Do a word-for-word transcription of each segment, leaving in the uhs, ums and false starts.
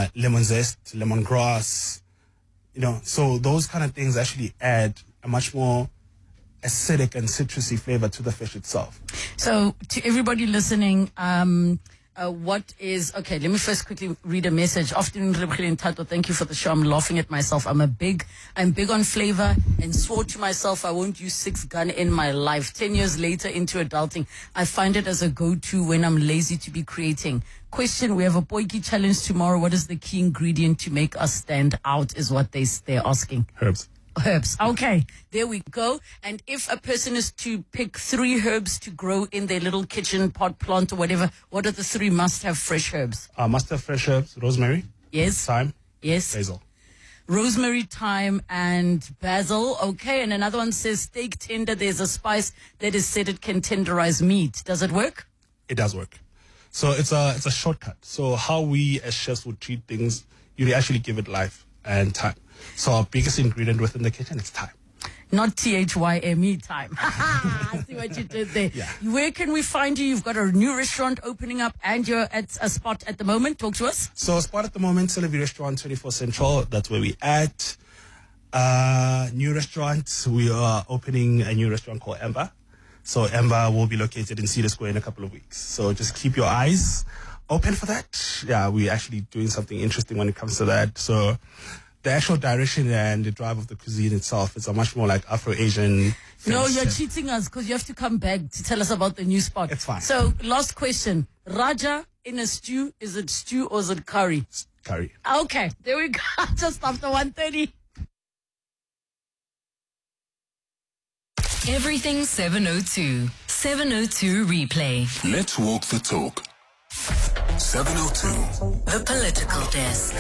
lemon zest, lemongrass, you know, so those kind of things actually add a much more acidic and citrusy flavor to the fish itself. So to everybody listening, um, uh, what is, okay, let me first quickly read a message. Afternoon, Rebekile and Tato, thank you for the show. I'm laughing at myself. I'm a big, I'm big on flavor and swore to myself I won't use six gun in my life. Ten years later into adulting, I find it as a go-to when I'm lazy to be creating. Question, we have a Poiki challenge tomorrow. What is the key ingredient to make us stand out is what they, they're asking. Herbs. Herbs. Okay, there we go. And if a person is to pick three herbs to grow in their little kitchen pot plant or whatever, what are the three must-have fresh herbs? Uh, must-have fresh herbs, rosemary. Yes. Thyme. Yes. Basil. Rosemary, thyme, and basil. Okay, and another one says steak tender. There's a spice that is said it can tenderize meat. Does it work? It does work. So it's a it's a shortcut. So how we as chefs would treat things, you actually give it life and time. So our biggest ingredient within the kitchen is time. Not T H Y M E time. I see what you did there. Yeah. Where can we find you? You've got a new restaurant opening up and you're at a spot at the moment. Talk to us. So a spot at the moment, Celebi Restaurant, twenty-four Central. That's where we at. Uh, new restaurant. We are opening a new restaurant called Amber. So Amber will be located in Cedar Square in a couple of weeks. So just keep your eyes open for that. Yeah, we're actually doing something interesting when it comes to that. So the actual direction and the drive of the cuisine itself is a much more like Afro-Asian. No, you're cheating us because you have to come back to tell us about the new spot. It's fine. So, last question. Raja in a stew, is it stew or is it curry? Curry. Okay, there we go. Just after one thirty. Everything seven oh two. seven oh two replay. Let's walk the talk. seven oh two. The political desk.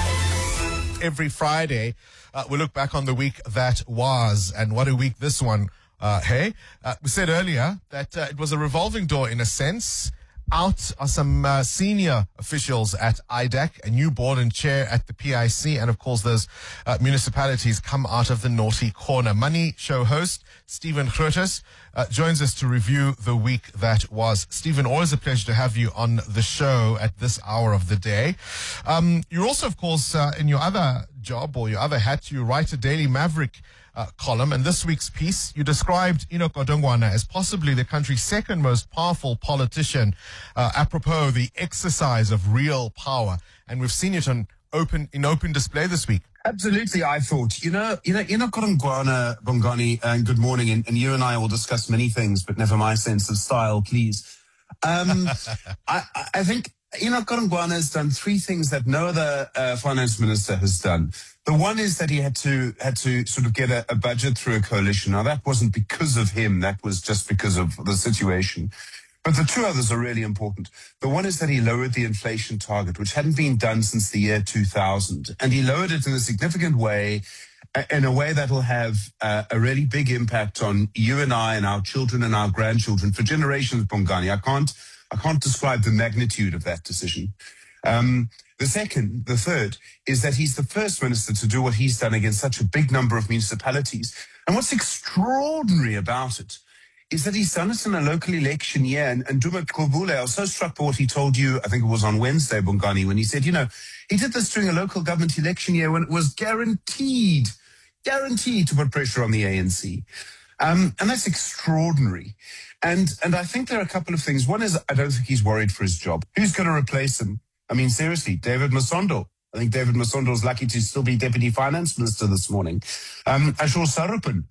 Every Friday, uh, we look back on the week that was, and what a week this one, uh, hey? Uh, we said earlier that uh, it was a revolving door in a sense. Out are some uh, senior officials at I D A C, a new board and chair at the P I C, and of course those uh, municipalities come out of the naughty corner. Money Show host Stephen Grootes uh, joins us to review the week that was. Stephen, always a pleasure to have you on the show at this hour of the day. Um, you're also, of course, uh, in your other job or your other hat, you write a Daily Maverick Uh, column, and this week's piece, you described Enoch Godongwana as possibly the country's second most powerful politician, uh, apropos the exercise of real power, and we've seen it on open in open display this week. Absolutely, I thought. You know, you know, Enoch Godongwana, Bongani, and good morning, and, and you and I will discuss many things, but never my sense of style, please. Um, I, I think Enoch Godongwana has done three things that no other uh, finance minister has done. The one is that he had to had to sort of get a, a budget through a coalition. Now, that wasn't because of him. That was just because of the situation. But the two others are really important. The one is that he lowered the inflation target, which hadn't been done since the year two thousand. And he lowered it in a significant way, in a way that will have uh, a really big impact on you and I and our children and our grandchildren for generations, Bongani. I can't, I can't describe the magnitude of that decision. Um, the second, the third, is that he's the first minister to do what he's done against such a big number of municipalities. And what's extraordinary about it is that he's done it in a local election year. And, and Duma Kobule, I was so struck by what he told you, I think it was on Wednesday, Bongani, when he said, you know, he did this during a local government election year when it was guaranteed, guaranteed to put pressure on the A N C. Um, and that's extraordinary. And, and I think there are a couple of things. One is I don't think he's worried for his job. Who's going to replace him? I mean, seriously, David Masondo. I think David Masondo is lucky to still be Deputy Finance Minister this morning. Um, Ashur Sarupan.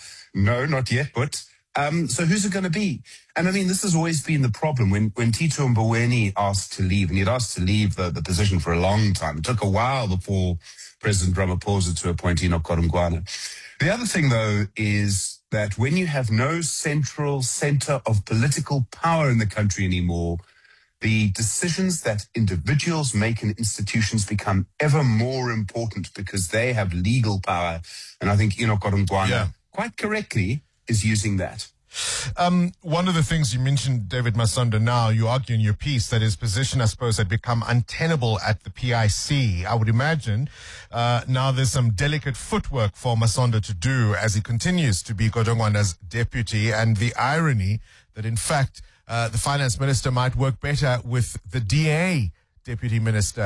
No, not yet, but um, so who's it going to be? And I mean, this has always been the problem. When when Tito Mboweni asked to leave, and he'd asked to leave the, the position for a long time. It took a while before President Ramaphosa to appoint Enoch Godongwana. The other thing, though, is that when you have no central center of political power in the country anymore, the decisions that individuals make in institutions become ever more important because they have legal power. And I think Enoch Godongwana, yeah, quite correctly, is using that. Um, one of the things you mentioned, David Masondo, now you argue in your piece that his position, I suppose, had become untenable at the P I C. I would imagine uh, now there's some delicate footwork for Masondo to do as he continues to be Godongwana's deputy, and the irony that, in fact, uh, the finance minister might work better with the D A deputy minister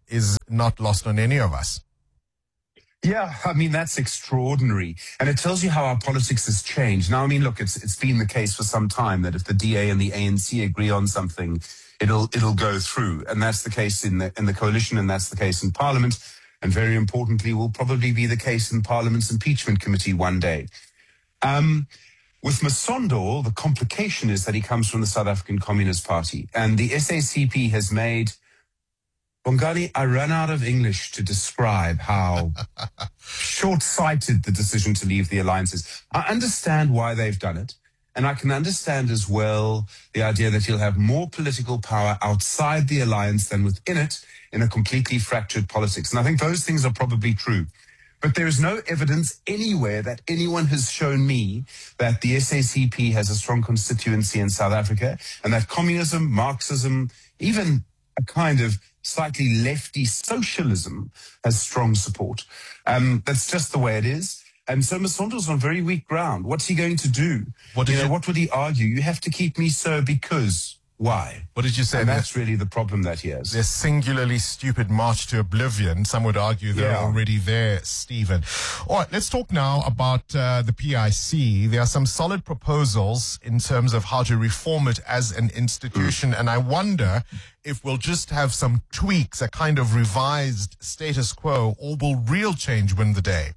is not lost on any of us. Yeah, I mean, that's extraordinary. And it tells you how our politics has changed. Now, I mean, look, it's it's been the case for some time that if the D A and the A N C agree on something, it'll it'll go through. And that's the case in the in the coalition, and that's the case in Parliament. And very importantly, will probably be the case in Parliament's impeachment committee one day. Um, with Masondo, the complication is that he comes from the South African Communist Party. And the S A C P has made... Bongani, I ran out of English to describe how short-sighted the decision to leave the alliance is. I understand why they've done it, and I can understand as well the idea that he'll have more political power outside the alliance than within it in a completely fractured politics. And I think those things are probably true. But there is no evidence anywhere that anyone has shown me that the S A C P has a strong constituency in South Africa and that communism, Marxism, even a kind of slightly lefty socialism has strong support. Um, that's just the way it is. And so Masondo's on very weak ground. What's he going to do? What did you know, you- what would he argue? You have to keep me so because why? What did you say? And that's really the problem that he has. Their singularly stupid march to oblivion. Some would argue they're Yeah. already there, Stephen. All right, let's talk now about uh, the P I C. There are some solid proposals in terms of how to reform it as an institution, and I wonder if we'll just have some tweaks, a kind of revised status quo, or will real change win the day?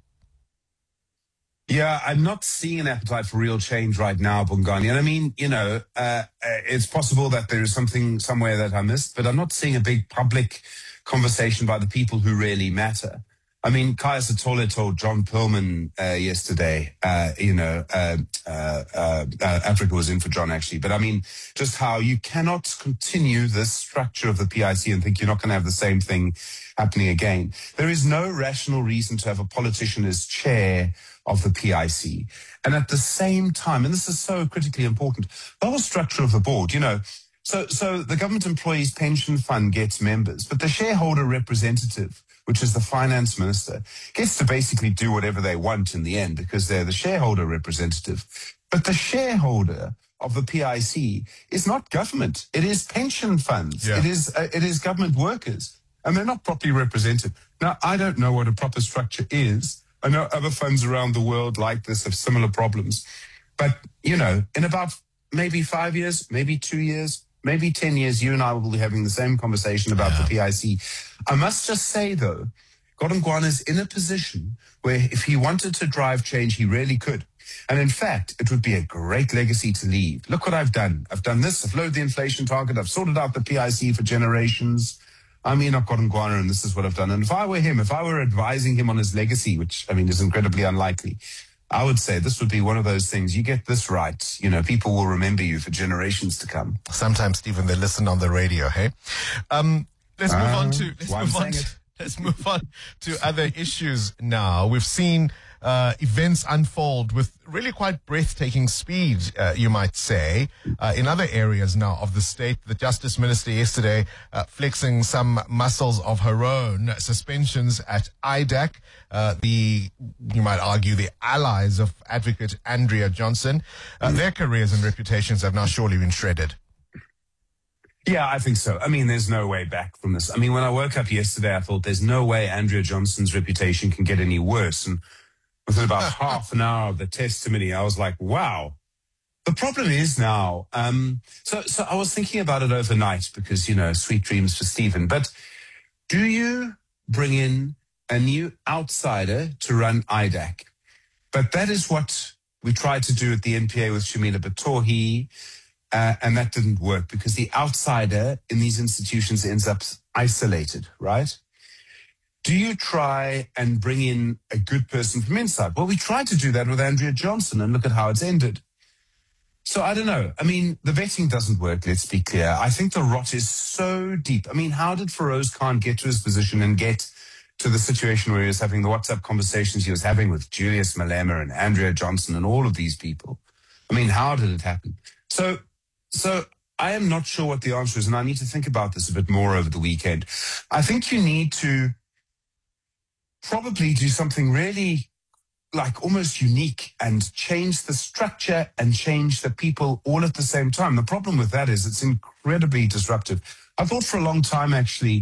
Yeah, I'm not seeing an appetite for real change right now, Bongani. And I mean, you know, uh, it's possible that there is something somewhere that I missed, but I'm not seeing a big public conversation by the people who really matter. I mean, Kaya Sithole told John Perlman uh, yesterday, uh, you know, uh, uh, uh, uh, Africa was in for John actually, but I mean, just how you cannot continue this structure of the P I C and think you're not going to have the same thing happening again. There is no rational reason to have a politician as chair of the P I C. And at the same time, and this is so critically important, the whole structure of the board, you know, so, so the government employees pension fund gets members, but the shareholder representative, which is the finance minister, gets to basically do whatever they want in the end because they're the shareholder representative. But the shareholder of the P I C is not government. It is pension funds. Yeah. It is, uh, it is government workers, and they're not properly represented. Now, I don't know what a proper structure is. I know other funds around the world like this have similar problems. But, you know, in about maybe five years, maybe two years, maybe ten years, you and I will be having the same conversation about the P I C. I must just say, though, Gordon Guan is in a position where if he wanted to drive change, he really could. And in fact, it would be a great legacy to leave. Look what I've done. I've done this. I've lowered the inflation target. I've sorted out the P I C for generations. I'm Enoch Gordon Guan, and this is what I've done. And if I were him, if I were advising him on his legacy, which, I mean, is incredibly unlikely, I would say this would be one of those things. You get this right, you know, people will remember you for generations to come. Sometimes, Stephen, they listen on the radio, hey? Um, let's move Uh, on to let's why I'm move on saying to, it. let's move on to other issues now. We've seen uh, events unfold with really quite breathtaking speed, uh, you might say, uh, in other areas now of the state. The Justice Minister yesterday uh, flexing some muscles of her own. Suspensions at I D A C, uh, the, you might argue, the allies of Advocate Andrea Johnson. Uh, their careers and reputations have now surely been shredded. Yeah, I think so. I mean, there's no way back from this. I mean, when I woke up yesterday, I thought there's no way Andrea Johnson's reputation can get any worse. And within about half an hour of the testimony, I was like, wow. The problem is now, um, so, so I was thinking about it overnight because, you know, sweet dreams for Stephen. But do you bring in a new outsider to run I D A C? But that is what we tried to do at the N P A with Shamila Batohi. Uh, and that didn't work because the outsider in these institutions ends up isolated, right? Do you try and bring in a good person from inside? Well, we tried to do that with Andrea Johnson and look at how it's ended. So I don't know. I mean, the vetting doesn't work, let's be clear. I think the rot is so deep. I mean, how did Feroz Khan get to his position and get to the situation where he was having the WhatsApp conversations he was having with Julius Malema and Andrea Johnson and all of these people? I mean, how did it happen? So, so I am not sure what the answer is, and I need to think about this a bit more over the weekend. I think you need to probably do something really like almost unique and change the structure and change the people all at the same time. The problem with that is it's incredibly disruptive. I thought for a long time, actually,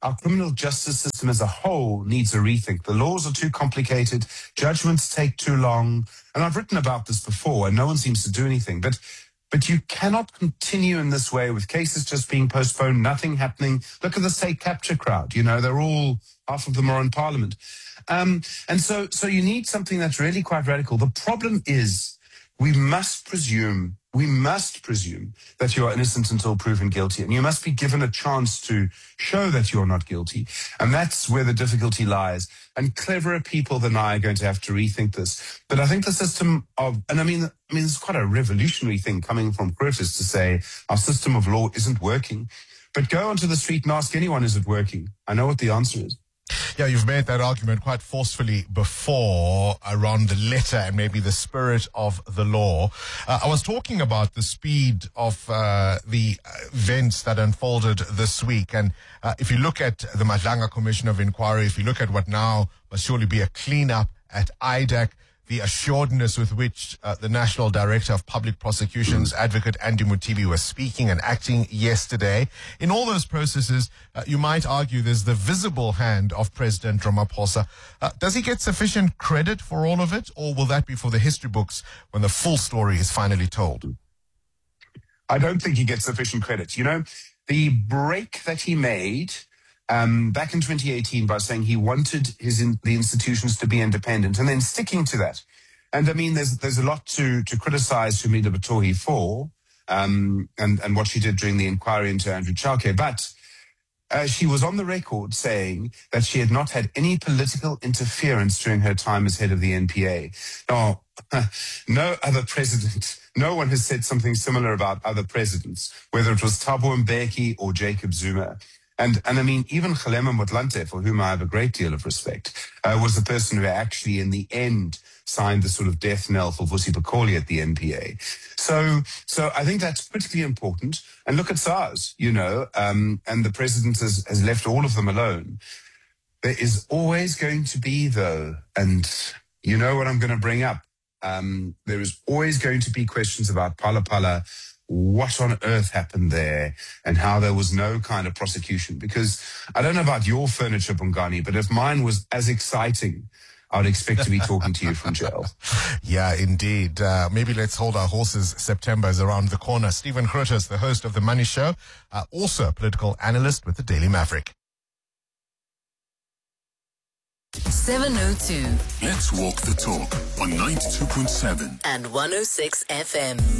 our criminal justice system as a whole needs a rethink. The laws are too complicated, judgments take too long, and I've written about this before, and no one seems to do anything. But but you cannot continue in this way with cases just being postponed, nothing happening. Look at the state capture crowd. You know, they're all, half of them are in Parliament. Um, and so, so you need something that's really quite radical. The problem is we must presume, we must presume that you are innocent until proven guilty. And you must be given a chance to show that you're not guilty. And that's where the difficulty lies. And cleverer people than I are going to have to rethink this. But I think the system of, and I mean, I mean, it's quite a revolutionary thing coming from Curtis to say our system of law isn't working. But go onto the street and ask anyone, is it working? I know what the answer is. Yeah, you've made that argument quite forcefully before around the letter and maybe the spirit of the law. Uh, I was talking about the speed of uh, the events that unfolded this week. And uh, if you look at the Madlanga Commission of Inquiry, if you look at what now must surely be a cleanup at I D A C, the assuredness with which uh, the National Director of Public Prosecutions, Advocate Andy Mutibi, was speaking and acting yesterday. In all those processes, uh, you might argue there's the visible hand of President Ramaphosa. Uh, does he get sufficient credit for all of it, or will that be for the history books when the full story is finally told? I don't think he gets sufficient credit. You know, the break that he made Um, back in twenty eighteen by saying he wanted his in, the institutions to be independent and then sticking to that. And I mean, there's there's a lot to to criticize Humida Batohi for um, and, and what she did during the inquiry into Andrew Chauke. But uh, she was on the record saying that she had not had any political interference during her time as head of the N P A. Now, no other president, no one has said something similar about other presidents, whether it was Thabo Mbeki or Jacob Zuma. And, and I mean, even Kgalema Motlanthe, for whom I have a great deal of respect, uh, was the person who actually, in the end, signed the sort of death knell for Vusi Bokoli at the N P A. So, so I think that's critically important. And look at SARS, you know, um, and the president has, has left all of them alone. There is always going to be, though, and you know what I'm going to bring up. Um, there is always going to be questions about Phala Phala. What on earth happened there, and how there was no kind of prosecution? Because I don't know about your furniture, Bongani, but if mine was as exciting, I would expect to be talking to you from jail. Yeah, indeed. Uh, maybe let's hold our horses. September is around the corner. Stephen Grootes, the host of The Money Show, uh, also a political analyst with the Daily Maverick. seven oh two. Let's walk the talk on ninety-two point seven And one oh six F M.